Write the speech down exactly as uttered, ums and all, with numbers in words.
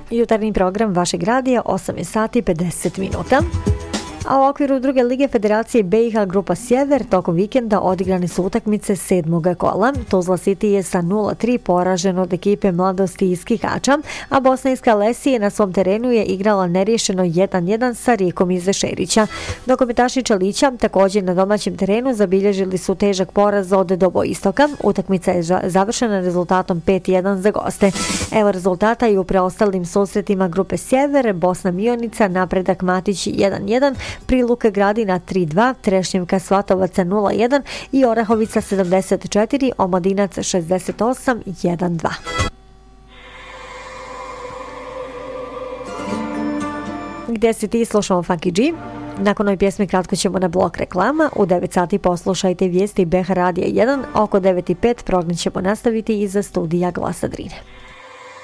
Jutarnji program vašeg radija osam je sati pedeset minuta. A u okviru druge lige Federacije B i H Grupa Sjever tokom vikenda odigrane su utakmice sedmog kola. Tuzla City je sa nula tri poražen od ekipe Mladosti iz Kihača, a Bosna Lesije na svom terenu je igrala neriješeno jedan jedan sa Rijekom iz Šerića. Nogometaši Čalića također na domaćem terenu zabilježili su težak poraz od Doboistoka. Utakmica je završena rezultatom pet jedan za goste. Evo rezultata i u preostalim susretima Grupe Sjever: Bosna Mionica, Napredak Matić jedan jedan, Priluka Gradina tri dva, Trešnjevka Svatovaca nula jedan i Orahovica sedamdeset četiri, Omladinac šezdeset osam jedan dva. Gdje si ti, slušamo Funky G. Nakon ove pjesme kratko ćemo na blok reklama. U devet sati poslušajte vijesti B H Radija jedan. Oko devet i pet program ćemo nastaviti iza studija Glasa Drine.